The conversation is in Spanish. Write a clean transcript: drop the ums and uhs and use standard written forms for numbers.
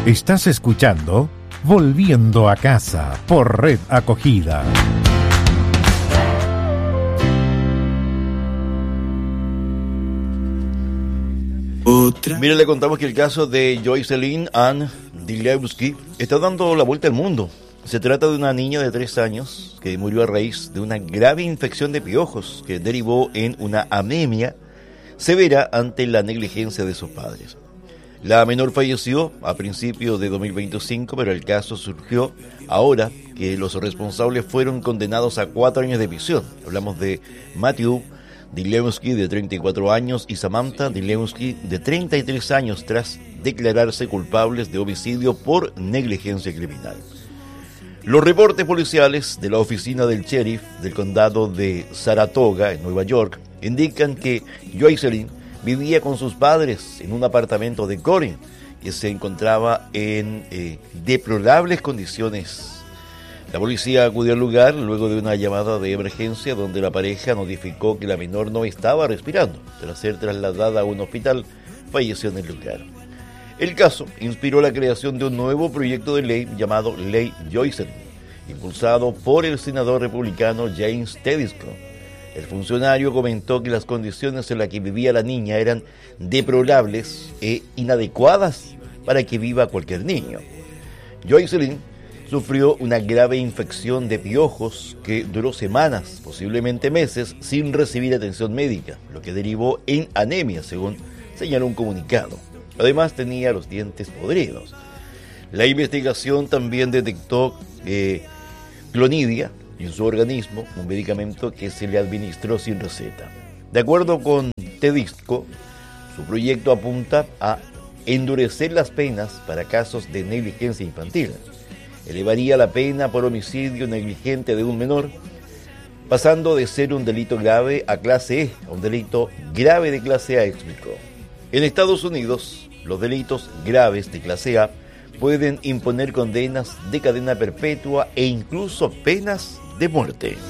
Estás escuchando Volviendo a Casa por Red Acogida. Mire, le contamos que el caso de Joycelyn Ann Dilewski está dando la vuelta al mundo. Se trata de una niña de 3 años que murió a raíz de una grave infección de piojos que derivó en una anemia severa ante la negligencia de sus padres. La menor falleció a principios de 2025, pero el caso surgió ahora que los responsables fueron condenados a 4 años de prisión. Hablamos de Matthew Dilewski, de 34 años, y Samantha Dilewski, de 33 años, tras declararse culpables de homicidio por negligencia criminal. Los reportes policiales de la oficina del sheriff del condado de Saratoga, en Nueva York, indican que Joycelyn vivía con sus padres en un apartamento de Corinth que se encontraba en deplorables condiciones. La policía acudió al lugar luego de una llamada de emergencia donde la pareja notificó que la menor no estaba respirando. Tras ser trasladada a un hospital, falleció en el lugar. El caso inspiró la creación de un nuevo proyecto de ley llamado Ley Joycelyn, impulsado por el senador republicano James Tedesco. El funcionario comentó que las condiciones en las que vivía la niña eran deplorables e inadecuadas para que viva cualquier niño. Joycelyn sufrió una grave infección de piojos que duró semanas, posiblemente meses, sin recibir atención médica, lo que derivó en anemia, según señaló un comunicado. Además, tenía los dientes podridos. La investigación también detectó clonidia en su organismo, un medicamento que se le administró sin receta. De acuerdo con Tedesco, su proyecto apunta a endurecer las penas para casos de negligencia infantil. Elevaría la pena por homicidio negligente de un menor, pasando de ser un delito grave a clase E, a un delito grave de clase A, explicó. En Estados Unidos, los delitos graves de clase A pueden imponer condenas de cadena perpetua e incluso penas de muerte.